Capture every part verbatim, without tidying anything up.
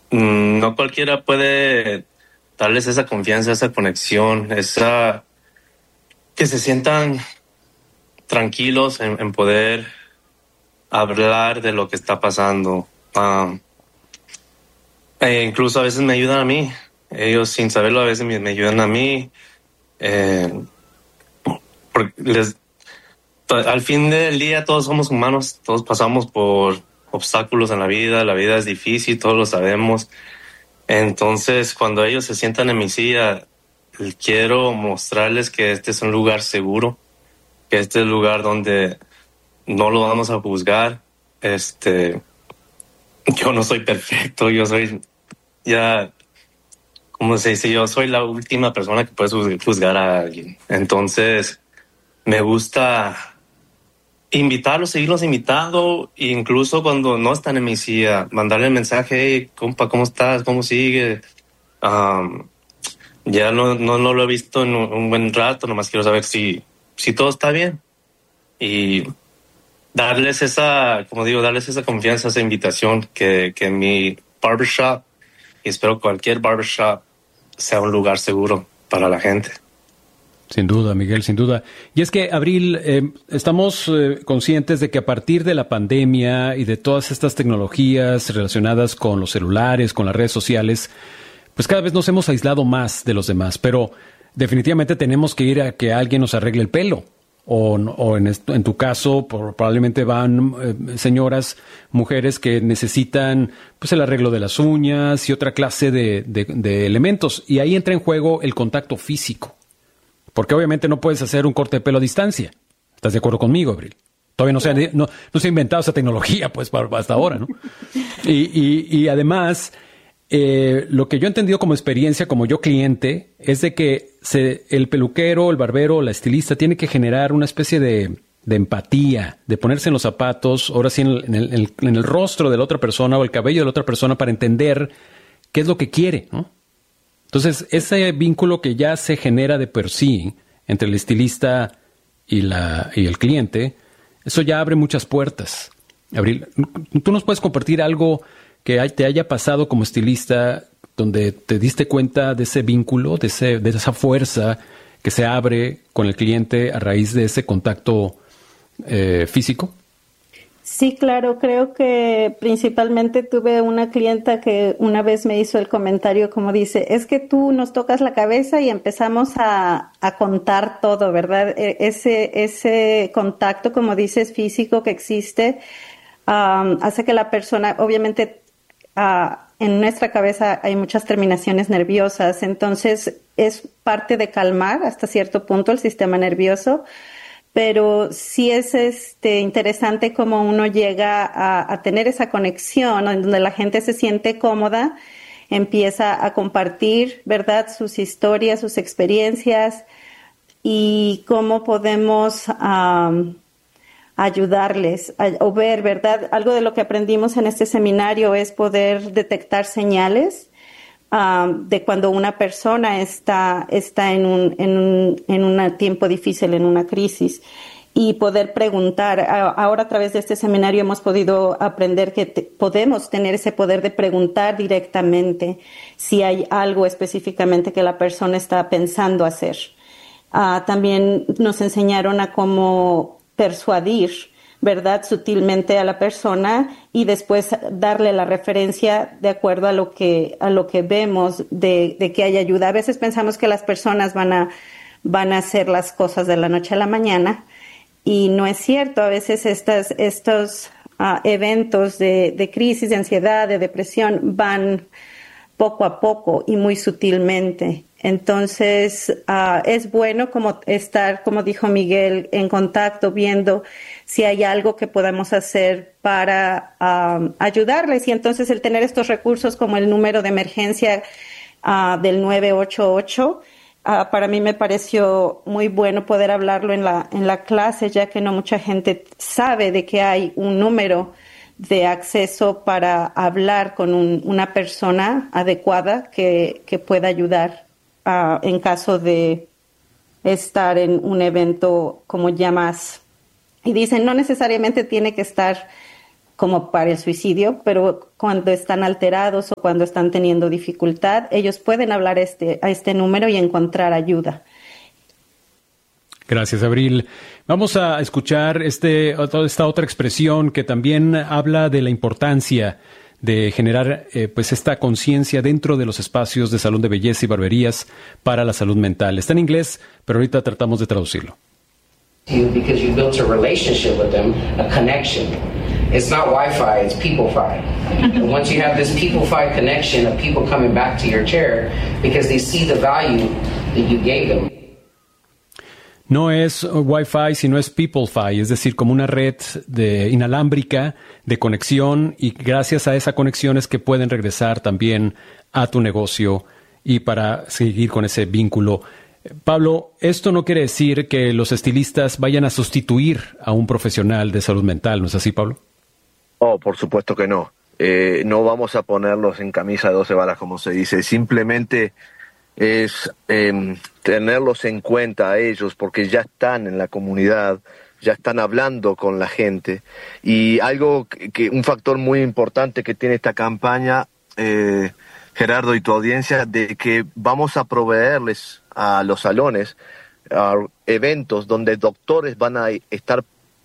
mm, no cualquiera puede darles esa confianza, esa conexión, esa que se sientan tranquilos en, en poder hablar de lo que está pasando. Um, e incluso a veces me ayudan a mí. Ellos sin saberlo a veces me, me ayudan a mí. Eh, porque les, al fin del día todos somos humanos, todos pasamos por obstáculos en la vida, la vida es difícil, todos lo sabemos. Entonces, cuando ellos se sientan en mi silla, quiero mostrarles que este es un lugar seguro, que este es el lugar donde no lo vamos a juzgar. Este, yo no soy perfecto, yo soy ya, como se dice, yo soy la última persona que puede juzgar a alguien. Entonces, me gusta invitarlos, seguirlos invitando, incluso cuando no están en mi silla, mandarle el mensaje: hey, compa, ¿cómo estás? ¿Cómo sigue? Um, ya no, no, no lo he visto en un, un buen rato, nomás quiero saber si, si todo está bien. Y darles esa, como digo, darles esa confianza, esa invitación, que, que mi barbershop, y espero cualquier barbershop, sea un lugar seguro para la gente. Sin duda, Miguel, sin duda. Y es que, Abril, eh, estamos eh, conscientes de que a partir de la pandemia y de todas estas tecnologías relacionadas con los celulares, con las redes sociales, pues cada vez nos hemos aislado más de los demás. Pero definitivamente tenemos que ir a que alguien nos arregle el pelo. O, o en, esto, en tu caso, por, probablemente van eh, señoras, mujeres que necesitan pues el arreglo de las uñas y otra clase de, de, de elementos. Y ahí entra en juego el contacto físico. Porque obviamente no puedes hacer un corte de pelo a distancia. ¿Estás de acuerdo conmigo, Abril? Todavía no se ha, no, no se ha inventado esa tecnología, pues, para, hasta ahora, ¿no? Y, y, y además, eh, lo que yo he entendido como experiencia, como yo cliente, es de que se, el peluquero, el barbero, la estilista tiene que generar una especie de, de empatía, de ponerse en los zapatos, ahora sí en el, en, el, en el rostro de la otra persona o el cabello de la otra persona para entender qué es lo que quiere, ¿no? Entonces, ese vínculo que ya se genera de por sí entre el estilista y, la, y el cliente, eso ya abre muchas puertas. Abril, ¿tú nos puedes compartir algo que te haya pasado como estilista donde te diste cuenta de ese vínculo, de, ese, de esa fuerza que se abre con el cliente a raíz de ese contacto eh, físico? Sí, claro, creo que principalmente tuve una clienta que una vez me hizo el comentario como dice, es que tú nos tocas la cabeza y empezamos a, a contar todo, ¿verdad? Ese, ese contacto, como dices, físico que existe, um, hace que la persona, obviamente, uh, en nuestra cabeza hay muchas terminaciones nerviosas, entonces es parte de calmar hasta cierto punto el sistema nervioso. Pero sí es este, interesante cómo uno llega a, a tener esa conexión, ¿no? En donde la gente se siente cómoda, empieza a compartir, ¿verdad?, sus historias, sus experiencias y cómo podemos um, ayudarles a, o ver, ¿verdad? Algo de lo que aprendimos en este seminario es poder detectar señales Um, de cuando una persona está, está en un, en un, en un tiempo difícil, en una crisis, y poder preguntar. Ahora a través de este seminario hemos podido aprender que te, podemos tener ese poder de preguntar directamente si hay algo específicamente que la persona está pensando hacer. Uh, también nos enseñaron a cómo persuadir, ¿verdad?, sutilmente a la persona y después darle la referencia de acuerdo a lo que a lo que vemos de, de que hay ayuda. A veces pensamos que las personas van a van a hacer las cosas de la noche a la mañana y no es cierto. A veces estas, estos uh, eventos de, de crisis, de ansiedad, de depresión van poco a poco y muy sutilmente. Entonces, uh, es bueno como estar, como dijo Miguel, en contacto, viendo si hay algo que podamos hacer para um, ayudarles. Y entonces el tener estos recursos como el número de emergencia uh, del nueve ocho ocho, uh, para mí me pareció muy bueno poder hablarlo en la, en la clase, ya que no mucha gente sabe de que hay un número de acceso para hablar con un, una persona adecuada que, que pueda ayudar uh, en caso de estar en un evento como ya más. Y dicen, no necesariamente tiene que estar como para el suicidio, pero cuando están alterados o cuando están teniendo dificultad, ellos pueden hablar este, a este número y encontrar ayuda. Gracias, Abril. Vamos a escuchar este, esta otra expresión que también habla de la importancia de generar eh, pues esta conciencia dentro de los espacios de salón de belleza y barberías para la salud mental. Está en inglés, pero ahorita tratamos de traducirlo. Because you built a relationship with them, a connection. It's not Wi-Fi, it's people-fi. And once you have this people-fi connection of people coming back to your chair because they see the value that you gave them. No es Wi-Fi, sino es Peoplefi, es decir, como una red de inalámbrica de conexión, y gracias a esa conexión es que pueden regresar también a tu negocio y para seguir con ese vínculo. Pablo, esto no quiere decir que los estilistas vayan a sustituir a un profesional de salud mental, ¿no es así, Pablo? Oh, por supuesto que no. Eh, no vamos a ponerlos en camisa de doce varas, como se dice. Simplemente es eh, tenerlos en cuenta a ellos porque ya están en la comunidad, ya están hablando con la gente. Y algo que, que un factor muy importante que tiene esta campaña, eh, Gerardo y tu audiencia, de que vamos a proveerles a los salones a eventos donde doctores van a estar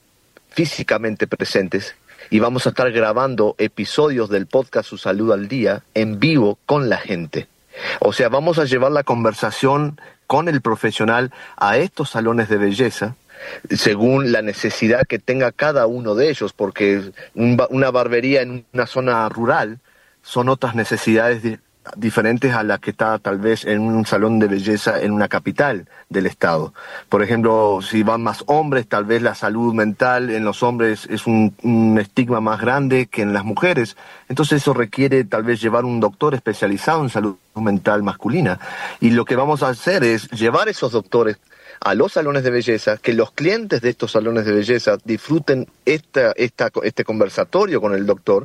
físicamente presentes y vamos a estar grabando episodios del podcast Su Salud al Día en vivo con la gente. O sea, vamos a llevar la conversación con el profesional a estos salones de belleza según la necesidad que tenga cada uno de ellos, porque un, una barbería en una zona rural son otras necesidades de, diferentes a las que está tal vez en un salón de belleza en una capital del estado. Por ejemplo, si van más hombres, tal vez la salud mental en los hombres es un, un estigma más grande que en las mujeres. Entonces eso requiere tal vez llevar un doctor especializado en salud mental masculina. Y lo que vamos a hacer es llevar esos doctores a los salones de belleza, que los clientes de estos salones de belleza disfruten esta, esta, este conversatorio con el doctor,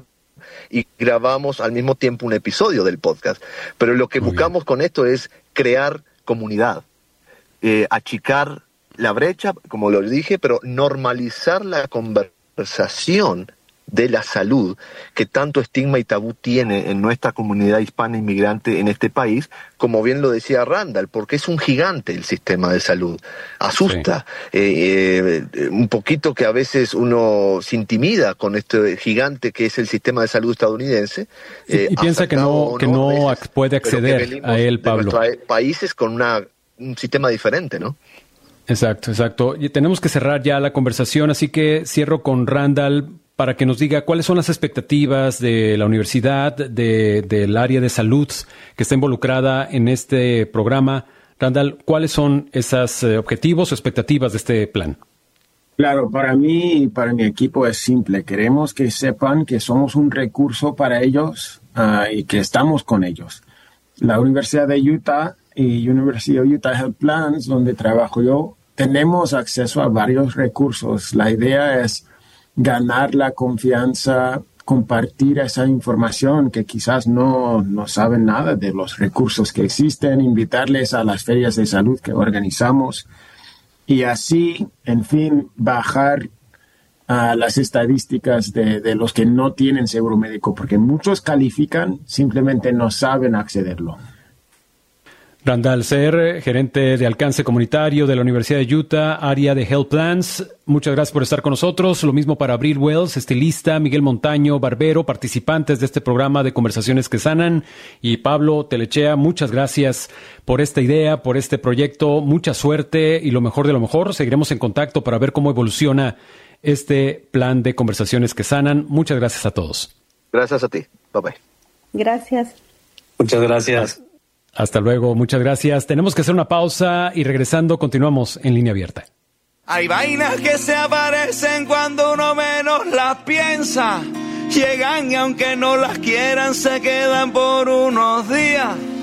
y grabamos al mismo tiempo un episodio del podcast. Pero lo que Muy buscamos bien. con esto es crear comunidad, eh, achicar la brecha, como lo dije, pero normalizar la conversación de la salud que tanto estigma y tabú tiene en nuestra comunidad hispana inmigrante en este país, como bien lo decía Randall, porque es un gigante el sistema de salud. Asusta sí. eh, eh, un poquito que a veces uno se intimida con este gigante que es el sistema de salud estadounidense. Eh, y, y piensa que no, no que no veces, puede acceder a él, Pablo. De países con una, un sistema diferente, ¿no? Exacto, exacto. Y tenemos que cerrar ya la conversación, así que cierro con Randall para que nos diga cuáles son las expectativas de la universidad, de, del área de salud que está involucrada en este programa. Randall, ¿cuáles son esos eh, objetivos o expectativas de este plan? Claro, para mí y para mi equipo es simple. Queremos que sepan que somos un recurso para ellos uh, y que estamos con ellos. La Universidad de Utah y University of Utah Health Plans, donde trabajo yo, tenemos acceso a varios recursos. La idea es ganar la confianza, compartir esa información que quizás no, no saben nada de los recursos que existen, invitarles a las ferias de salud que organizamos y así, en fin, bajar a uh, las estadísticas de, de los que no tienen seguro médico, porque muchos califican, simplemente no saben accederlo. Randall Seher, gerente de alcance comunitario de la Universidad de Utah, área de Health Plans. Muchas gracias por estar con nosotros. Lo mismo para Abril Wells, estilista, Miguel Montaño, barbero, participantes de este programa de Conversaciones que Sanan. Y Pablo Telechea, muchas gracias por esta idea, por este proyecto. Mucha suerte y lo mejor de lo mejor. Seguiremos en contacto para ver cómo evoluciona este plan de Conversaciones que Sanan. Muchas gracias a todos. Gracias a ti. Bye bye. Gracias. Muchas gracias. Hasta luego, muchas gracias. Tenemos que hacer una pausa y regresando continuamos en Línea Abierta. Hay vainas que se aparecen cuando uno menos las piensa. Llegan y aunque no las quieran se quedan por unos días.